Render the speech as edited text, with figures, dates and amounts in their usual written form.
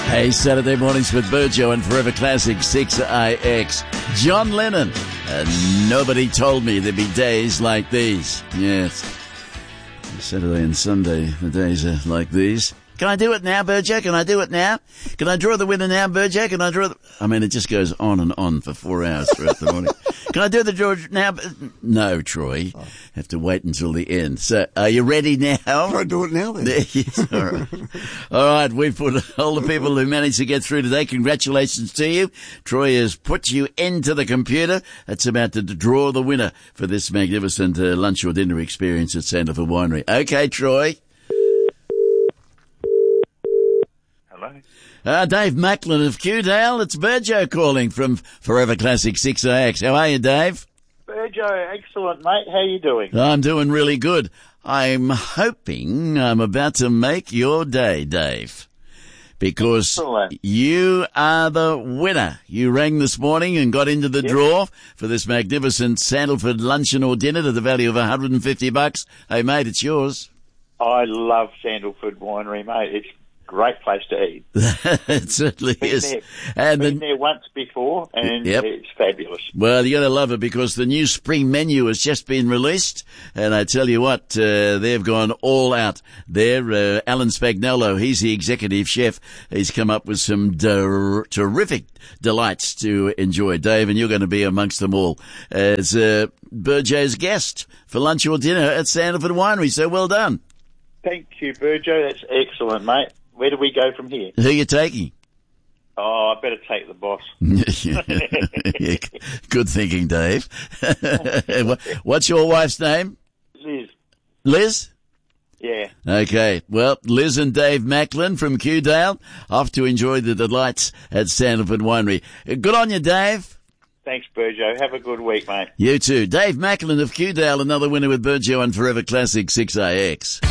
Hey, Saturday mornings with Burjo and Forever Classic 6IX. John Lennon. And nobody told me there'd be days like these. Yes. Saturday and Sunday, the days are like these. Can I do it now, Burjo? Can I do it now? Can I draw the winner now, Burjo? Can I draw it just goes on and on for 4 hours throughout the morning. Can I do the draw now? No, Troy. Have to wait until the end. So, are you ready now? Can I do it now then? Yes, all right. All right, we've put all the people who managed to get through today. Congratulations to you. Troy has put you into the computer. That's about to draw the winner for this magnificent lunch or dinner experience at Sandalford Winery. Okay, Troy. Dave Macklin of Kewdale. It's Burjo calling from Forever Classic 6IX. How are you, Dave? Burjo, excellent, mate. How you doing? I'm doing really good. I'm hoping I'm about to make your day, Dave. Because Excellent. You are the winner. You rang this morning and got into the draw for this magnificent Sandalford luncheon or dinner to the value of $150. Hey, mate, it's yours. I love Sandalford Winery, mate. It's a great place to eat. It certainly is. And been there once before, and it's fabulous. Well, you got to love it because the new spring menu has just been released, and I tell you what, they've gone all out there. Alan Spagnolo, he's the executive chef. He's come up with some terrific delights to enjoy, Dave, and you're going to be amongst them all as Burjo's guest for lunch or dinner at Sandalford Winery. So well done. Thank you, Burjo. That's excellent, mate. Where do we go from here? Who are you taking? Oh, I better take the boss. Yeah, good thinking, Dave. What's your wife's name? Liz. Liz? Yeah. Okay. Well, Liz and Dave Macklin from Kewdale off to enjoy the delights at Sandalford Winery. Good on you, Dave. Thanks, Burjo. Have a good week, mate. You too. Dave Macklin of Kewdale, another winner with Burjo on Forever Classic 6IX.